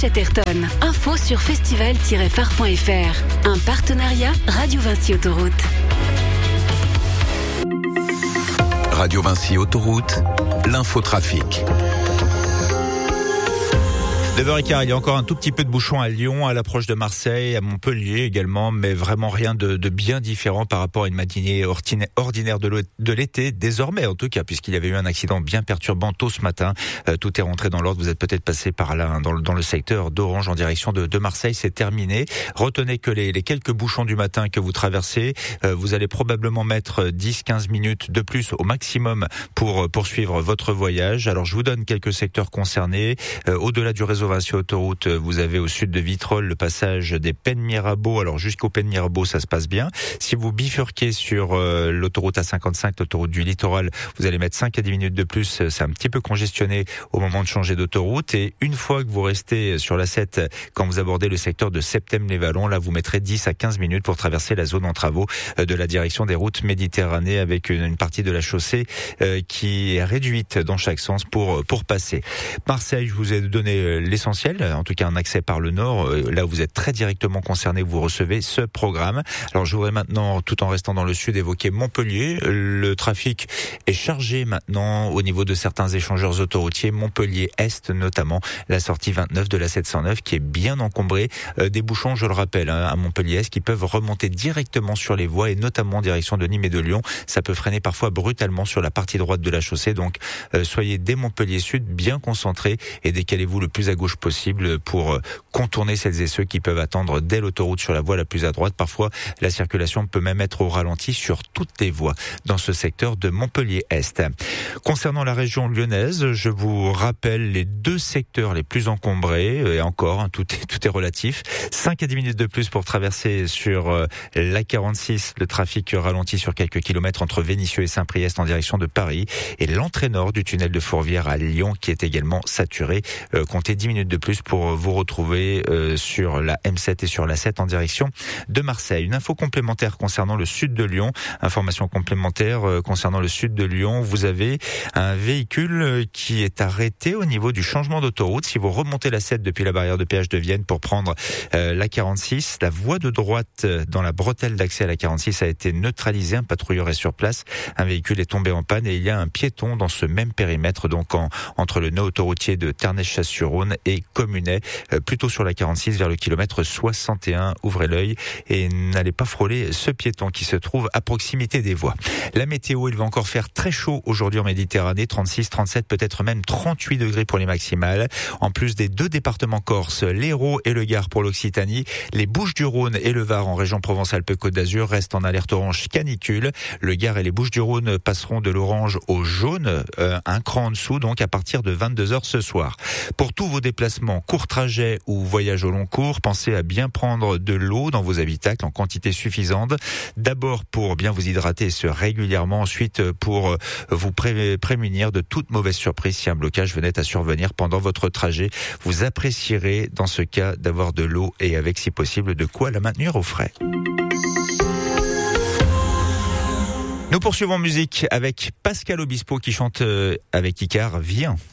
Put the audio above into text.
Chatterton. Info sur festival-phare.fr. Un partenariat Radio Vinci Autoroute. Radio Vinci Autoroute, l'infotrafic. 9h15, il y a encore un tout petit peu de bouchon à Lyon, à l'approche de Marseille, à Montpellier également, mais vraiment rien de bien différent par rapport à une matinée ordinaire de l'été, désormais en tout cas, puisqu'il y avait eu un accident bien perturbant tôt ce matin. Tout est rentré dans l'ordre, vous êtes peut-être passé par là, dans le secteur d'Orange en direction de Marseille, c'est terminé. Retenez que les quelques bouchons du matin que vous traversez, vous allez probablement mettre 10-15 minutes de plus au maximum pour poursuivre votre voyage. Alors je vous donne quelques secteurs concernés. Au-delà du réseau Vinci Autoroute, vous avez au sud de Vitrolles le passage des Pennes Mirabeau. Alors jusqu'au Pennes Mirabeau, ça se passe bien. Si vous bifurquez sur l'autoroute A55, l'autoroute du littoral, vous allez mettre 5 à 10 minutes de plus. C'est un petit peu congestionné au moment de changer d'autoroute. Et une fois que vous restez sur la 7, quand vous abordez le secteur de Septème-les-Vallons, là vous mettrez 10 à 15 minutes pour traverser la zone en travaux de la direction des routes Méditerranée, avec une partie de la chaussée qui est réduite dans chaque sens pour passer. Marseille, je vous ai donné l'essentiel, en tout cas un accès par le nord, là où vous êtes très directement concerné, vous recevez ce programme. Alors je voudrais maintenant, tout en restant dans le sud, évoquer Montpellier. Le trafic est chargé maintenant au niveau de certains échangeurs autoroutiers, Montpellier-Est notamment, la sortie 29 de la 709 qui est bien encombrée. Des bouchons, je le rappelle, à Montpellier-Est qui peuvent remonter directement sur les voies et notamment en direction de Nîmes et de Lyon. Ça peut freiner parfois brutalement sur la partie droite de la chaussée, donc soyez dès Montpellier-Sud bien concentrés et décalez-vous le plus à gauche possible pour contourner celles et ceux qui peuvent attendre dès l'autoroute sur la voie la plus à droite. Parfois, la circulation peut même être au ralenti sur toutes les voies dans ce secteur de Montpellier-Est. Concernant la région lyonnaise, je vous rappelle les deux secteurs les plus encombrés, et encore, tout est relatif. 5 à 10 minutes de plus pour traverser sur la 46, le trafic ralenti sur quelques kilomètres entre Vénissieux et Saint-Priest en direction de Paris, et l'entrée nord du tunnel de Fourvière à Lyon qui est également saturé. Comptez 10 minutes de plus pour vous retrouver sur la M7 et sur la 7 en direction de Marseille. Une info complémentaire concernant le sud de Lyon. Information complémentaire concernant le sud de Lyon. Vous avez un véhicule qui est arrêté au niveau du changement d'autoroute. Si vous remontez la 7 depuis la barrière de péage de Vienne pour prendre la 46, la voie de droite dans la bretelle d'accès à la 46 a été neutralisée. Un patrouilleur est sur place. Un véhicule est tombé en panne et il y a un piéton dans ce même périmètre, donc entre le nœud autoroutier de Ternay-Chasse-sur-Rhône et Communet, plutôt sur la 46 vers le kilomètre 61. Ouvrez l'œil et n'allez pas frôler ce piéton qui se trouve à proximité des voies. La météo, il va encore faire très chaud aujourd'hui en Méditerranée, 36, 37, peut-être même 38 degrés pour les maximales. En plus des deux départements corses, l'Hérault et le Gard pour l'Occitanie, les Bouches-du-Rhône et le Var en région Provence-Alpes-Côte d'Azur restent en alerte orange canicule. Le Gard et les Bouches-du-Rhône passeront de l'orange au jaune, un cran en dessous, donc à partir de 22h ce soir. Pour tous vos déplacements, courts trajets ou voyages au long cours, pensez à bien prendre de l'eau dans vos habitacles en quantité suffisante. D'abord pour bien vous hydrater ce régulièrement, ensuite pour vous prémunir de toute mauvaise surprise si un blocage venait à survenir pendant votre trajet. Vous apprécierez dans ce cas d'avoir de l'eau et avec si possible de quoi la maintenir au frais. Nous poursuivons en musique avec Pascal Obispo qui chante avec Icare, Viens.